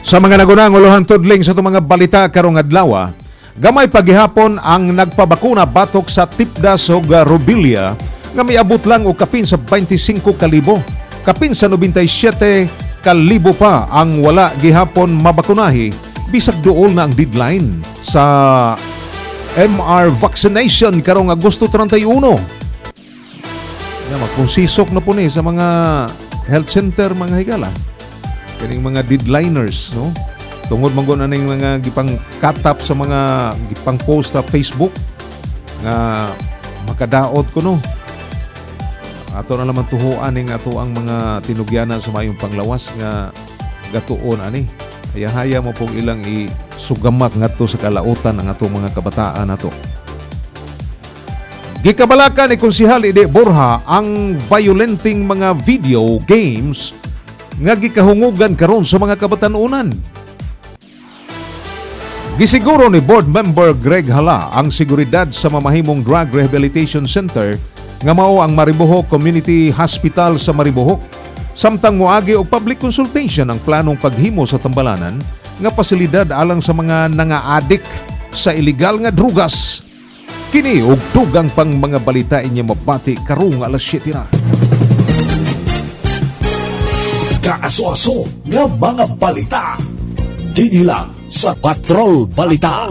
Sa mga nagunang ulohang tudling sa itong mga balita karong adlaw, gamay paghihapon ang nagpabakuna batok sa tipdas o rubilya nga miabot lang o kapin sa 25,000. Kapin sa 97,000 pa ang wala gihapon mabakunahi bisag duol na ang deadline sa MR vaccination karong Agosto 31. Kung sisok na po ni sa mga health center mga higala. Kaning mga deadliners, no? Tungod man gud aning mga gipang katap sa mga gipang post sa Facebook nga makadaot ko no. Ato na naman tuhuan ning ato ang mga tinugyanan sa mayong panglawas nga gatuon ani. Haya-haya mo pong ilang isugamak ngadto sa kalautan ang atong mga kabataan nato. Gikabalakan ni Konsehal Ide Borja ang violenting mga video games nga gikahungugan karon sa mga kabatanunan. Gisiguro ni Board Member Greg Hala ang seguridad sa mamahimong Drug Rehabilitation Center nga mao ang Maribohok Community Hospital sa Maribohok. Samtang moagi og public consultation ang planong paghimo sa Tambalanan nga pasilidad alang sa mga nanga-adik sa ilegal nga drugas. Kini og dugang pang mga balita inya mabati karong alas 7 na. Kaaso-aso nga mga balita. Dini lang sa Patrol Balita.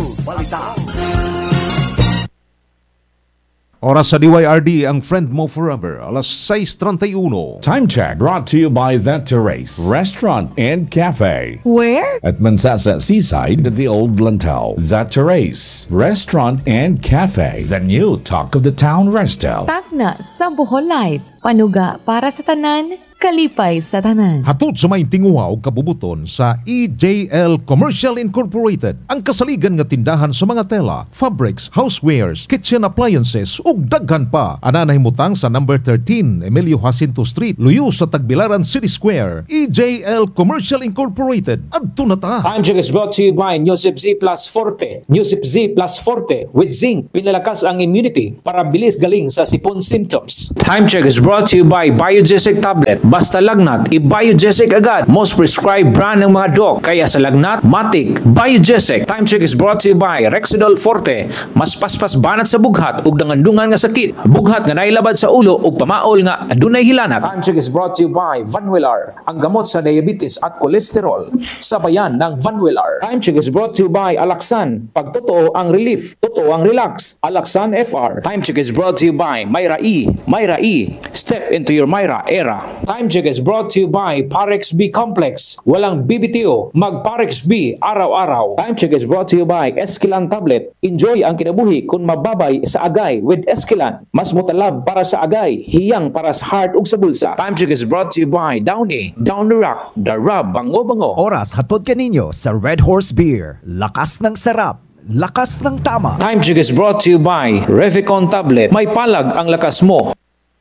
Oras sa DYRD ang friend mo forever. Alas 6:31. Time check brought to you by The Terrace Restaurant and Cafe. Where? At Mansasa Seaside at the Old Lantau. The Terrace Restaurant and Cafe. The new talk of the town resto. Tagna sa Bohol Live. Panuga para sa tanan, kalipay sa tanan. Hatod sa may tinguha o kabubuton sa EJL Commercial Incorporated, ang kasaligan nga tindahan sa mga tela, fabrics, housewares, kitchen appliances ug daghan pa. Ananay mutang sa number 13 Emilio Jacinto Street, Luyo sa Tagbilaran City Square. EJL Commercial Incorporated. Adto na ta. Time check is brought to you by Newsip Z Plus Forte. Newsip Z Plus Forte with zinc, pinalakas ang immunity para bilis galing sa sipon symptoms. Time check is brought to you by Biogesic Tablet. Basta lagnat, i-Biogesic agad. Most prescribed brand ng mga doc. Kaya sa lagnat, matik, Biogesic. Time check is brought to you by Rexidol Forte. Mas paspas banat sa bughat ug dangandungan nga sakit. Bughat nga nailabad sa ulo ug pamaol nga adunay hilanat. Time check is brought to you by Vanwillar. Ang gamot sa diabetes at kolesterol. Sabayan ng Vanwillar. Time check is brought to you by Alaxan. Pag totoo ang relief, totoo ang relax. Alaxan FR. Time check is brought to you by Myra E. Myra E. Step into your Myra era. Time check is brought to you by Parex B Complex. Walang BBTO, mag Parex B araw-araw. Time check is brought to you by Esquilan Tablet. Enjoy ang kinabuhi kung mababay sa agay with Esquilan. Mas mutalab para sa agay, hiyang para sa heart ug sa bulsa. Time check is brought to you by Downy. Down the Rock, the rub, bango-bango. Oras hatod kaninyo sa Red Horse Beer. Lakas ng sarap, lakas ng tama. Time check is brought to you by Revicon Tablet. May palag ang lakas mo.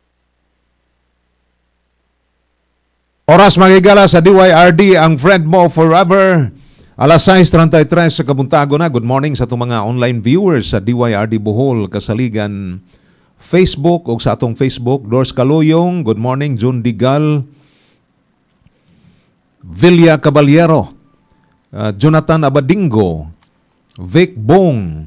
Oras magigala sa DYRD ang friend mo forever. Alas 6:33 sa kabuntago na. Good morning sa itong mga online viewers sa DYRD Bohol, Kasaligan, Facebook o sa atong Facebook. Dors Kaluyong, good morning. June Digal, Villa Caballero, Jonathan Abadingo, Vic Bong,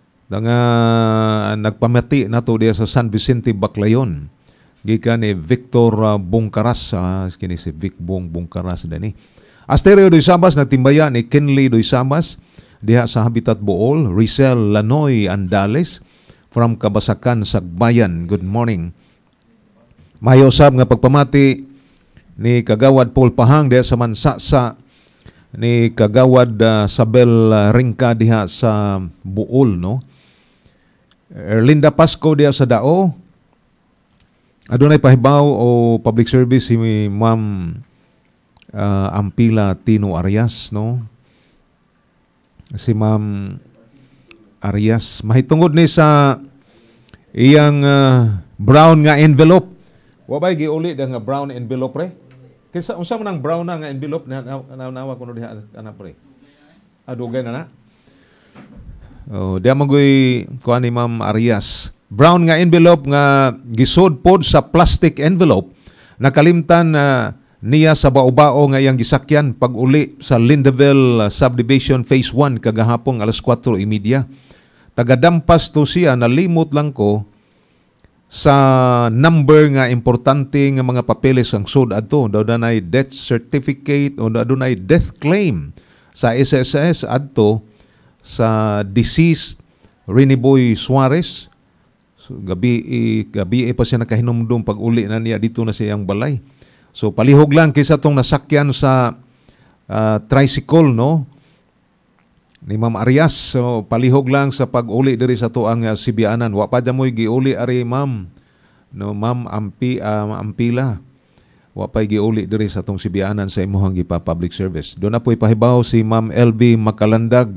nagpamati na to diya sa San Vicente, Baclayon. Gikan ni Victor Bongkaras, kini si Vic Bongkaras din. Asterio Doy Sabas nagtimbaya ni Kenley Doy Sabas diha sa Habitat Bohol. Rizal Lanoy Andales from Kabasakan, Sagbayan. Good morning. Mayosab nga pagpamati ni Kagawad Paul Pahang diha sa Mansasa, ni Kagawad Sabel Ringka diha sa Bohol, no? Erlinda Pasco diha sa Dao. Adunay pahibaw o public service si Ma'am Ampila Tino Arias, no? Si Ma'am Arias mahitungod ni sa iyang brown nga envelope. Wa bay giuli nga brown envelope re? Kinsa unsa man ang brown nga envelope na nawa kuno diha ana pre? Adugay na na. Oh, diha magoy kuan ni Ma'am Arias. Brown nga envelope nga gisod pod sa plastic envelope. Nakalimtan niya sa Baobao nga iyang gisakyan pag uli sa Lindeville Subdivision Phase 1 kagahapon alas 4:30. Tagadampas to siya, nalimot lang ko sa number nga importante nga mga papeles ang sud adto. Daw na death certificate o daw na death claim sa SSS adto sa deceased Riniboy Suarez. So, gabi pa siya nakahinumdum pag uli na niya dito na siyang balay. So palihog lang kaysa tong nasakyan sa tricycle, no, ni Ma'am Arias. So palihog lang sa pag-uli diri sa tuang Sibianan. Wa pa moy giuli ari ma'am, no, Ma'am Ampila. Wa pa giuli diri sa tong Sibianan sa imuhang gipa-public service. Doon na po'y pahibaw si Ma'am LB Makalandag.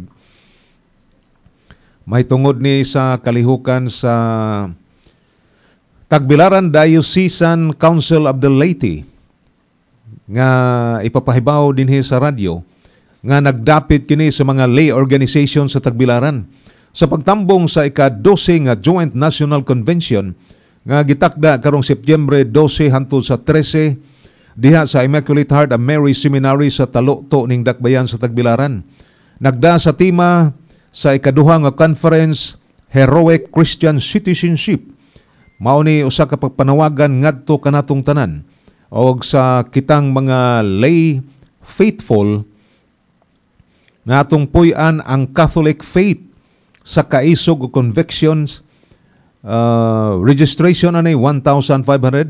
May tungod ni sa kalihukan sa Tagbilaran Diocesan Council of the Laity nga ipapahibaw dinhi sa radyo nga nagdapit kini sa mga lay organization sa Tagbilaran sa pagtambong sa ika-12 nga Joint National Convention nga gitakda karong Setyembre 12 hangtod sa 13 diha sa Immaculate Heart of Mary Seminary sa Talukto ning Dakbayan sa Tagbilaran. Nagda sa tema sa ikaduha nga conference Heroic Christian Citizenship. Mao ni usa ka pagpanawagan ngadto kanatong tanan og sa kitang mga lay faithful nga atong puy-an ang Catholic faith sa kaisog o convictions. Registration anay 1,500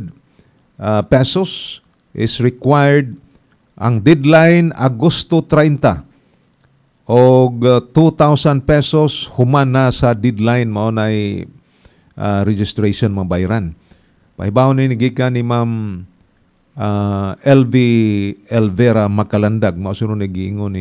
pesos is required. Ang deadline Agosto 30 og 2,000 pesos human na sa deadline mao nay registration mabayran. Pahibaw ni gikan ni Ma'am LB Elvera Makalandag, mausunod na giingon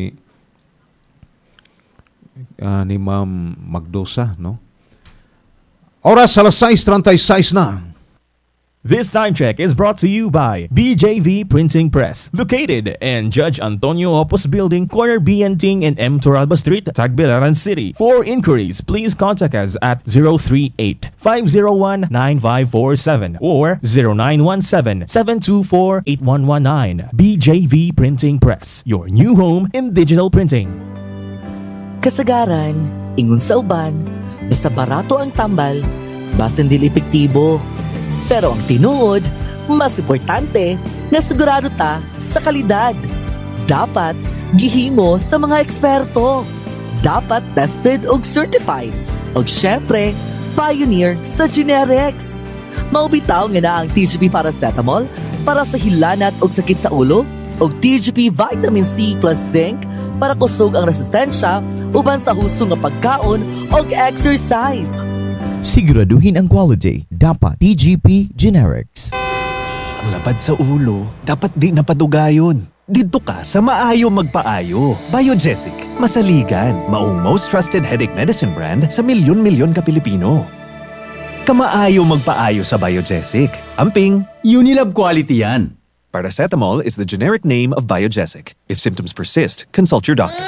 ni Ma'am Magdosa, no? Oras alas 6:36 na. This time check is brought to you by BJV Printing Press, located in Judge Antonio Opus Building, corner B and Ting and M. Toralba Street, Tagbilaran City. For inquiries, please contact us at 038-501-9547 or 0917-724-8119. BJV Printing Press, your new home in digital printing. Kasagaran, ingon sa uban, basta barato ang tambal, basin dili epektibo. Pero ang tinuod, mas importante nga sigurado ta sa kalidad. Dapat gihimo sa mga eksperto. Dapat tested og certified. Og syempre, pioneer sa generics. Maubitaw nga na ang TGP Paracetamol para sa hilanat og sakit sa ulo, og TGP Vitamin C plus Zinc para kusog ang resistensya uban sa husto nga pagkaon og exercise. Siguraduhin ang quality. Dapat TGP Generics. Ang lapad sa ulo, dapat di napadugayon. Dito ka sa maayo magpaayo. Biogesic, masaligan, maong most trusted headache medicine brand sa milyon-milyon ka Pilipino. Kamaayo magpaayo sa Biogesic. Amping, Unilab quality yan. Paracetamol is the generic name of Biogesic. If symptoms persist, consult your doctor.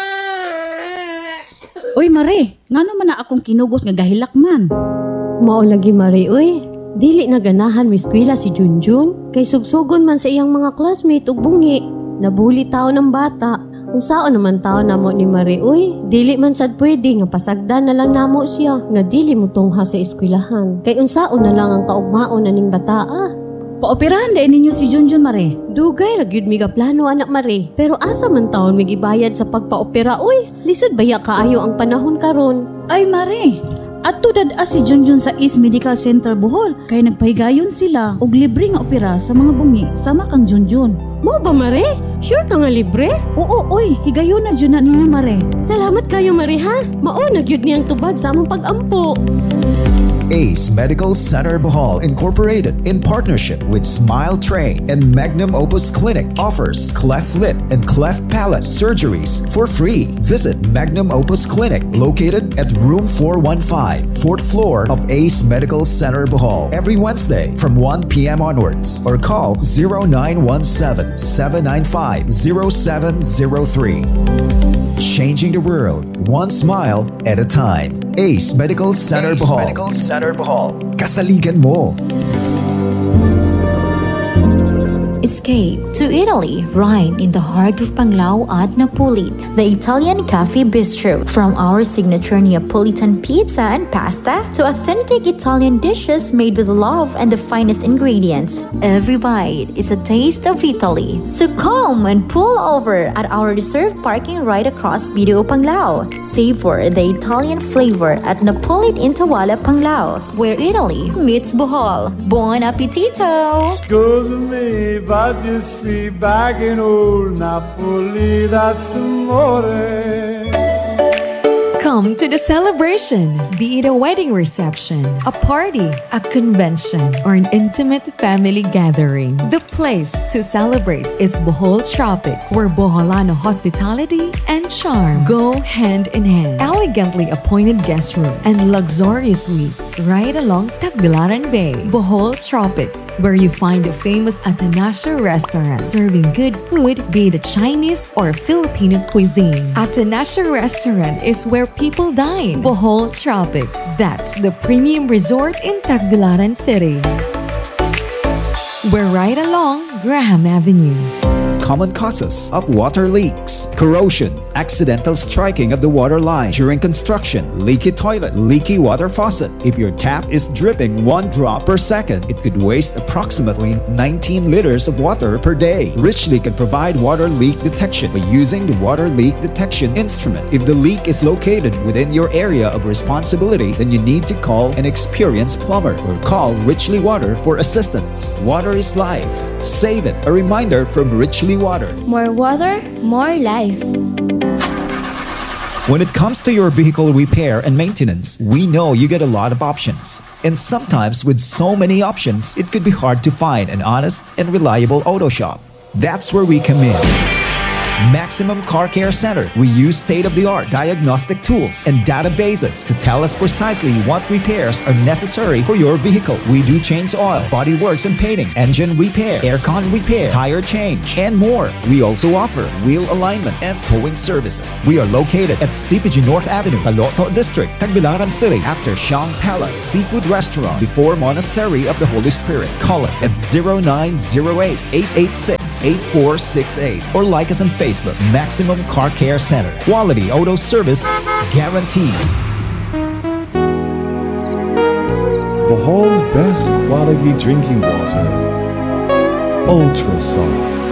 Uy, Mare, ngano man na akong kinugos nga gahilak man? Mao lagi, Mare, uy. Dili na ganahan mi eskwela si Junjun. Kay sugsugon man sa iyang mga classmate ug bungi. Nabuli tao ng bata. Unsaon naman tao namo ni Mare, uy. Dili man sad pwede nga pasagdan na lang namo siya nga dili mo tungha sa eskwelahan. Kay unsaon na lang ang kaugmaon na ning bataa. Paoperahan dahil ninyo si Junjun, Mare. Dugay ra gyud mi ga plano, anak Mare. Pero asa man taon mi gibayad sa pagpaopera, uy. Lisod baya kaayo ang panahon karon. Ay, Mare. Ato dad si Junjun sa East Medical Center Bohol kay nagpahigayon sila og libre nga opera sa mga bungi sama kang Junjun. Mo ba, Mare? Sure ka nga libre? Oo, oy, higayon na dyan na ninyo, Mare. Salamat kayo, Mare, ha? Mao na gyud niyang tubag sa among pag-ampo. Ace Medical Center Bohol Incorporated, in partnership with Smile Train and Magnum Opus Clinic, offers cleft lip and cleft palate surgeries for free. Visit Magnum Opus Clinic, located at room 415, 4th floor of Ace Medical Center Bohol, every Wednesday from 1 p.m. onwards, or call 0917-795-0703. Changing the world, one smile at a time. Ace Medical Center Bohol. Kasaligan mo. Escape to Italy, right in the heart of Panglao at Napulit. The Italian Cafe Bistro. From our signature Neapolitan pizza and pasta to authentic Italian dishes made with love and the finest ingredients. Every bite is a taste of Italy. So come and pull over at our reserved parking right across BDO Panglao. Savor the Italian flavor at Napulit in Tawala, Panglao, where Italy meets Bohol. Buon appetito! Excuse me, but you see, back in old Napoli, that's amore. Come to the celebration, be it a wedding reception, a party, a convention, or an intimate family gathering. The place to celebrate is Bohol Tropics, where Boholano hospitality and charm go hand in hand. Elegantly appointed guest rooms and luxurious suites right along Tagbilaran Bay. Bohol Tropics, where you find the famous Atanasio restaurant, serving good food, be it a Chinese or Filipino cuisine. Atanasio restaurant is where people dine. Bohol Tropics. That's the premium resort in Tagbilaran City. We're right along Graham Avenue. Common causes of water leaks: corrosion, accidental striking of the water line during construction, leaky toilet, leaky water faucet. If your tap is dripping 1 drop per second, it could waste approximately 19 liters of water per day. Richly can provide water leak detection by using the water leak detection instrument. If the leak is located within your area of responsibility, then you need to call an experienced plumber or call Richly Water for assistance. Water is life. Save it. A reminder from Richly Water. More water, more life. When it comes to your vehicle repair and maintenance, we know you get a lot of options. And sometimes with so many options, it could be hard to find an honest and reliable auto shop. That's where we come in. Maximum Car Care Center. We use state-of-the-art diagnostic tools and databases to tell us precisely what repairs are necessary for your vehicle. We do change oil, body works and painting, engine repair, aircon repair, tire change, and more. We also offer wheel alignment and towing services. We are located at CPG North Avenue, Taloto District, Tagbilaran City, after Shang Palace Seafood Restaurant, before Monastery of the Holy Spirit. Call us at 0908-886-8468 or like us on Facebook, Maximum Car Care Center. Quality auto service guaranteed. Bohol's best quality drinking water, Ultra Soft.